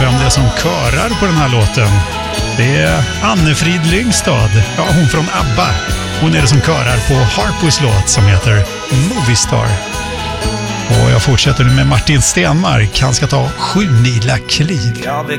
vem det är som körar på den här låten. Det är Anne-Frid Lyngstad, ja, hon från ABBA. Hon är det som körar på Harpos låt som heter Movie Star. Och jag fortsätter nu med Martin Stenmark. Han ska ta 7 mila kliv.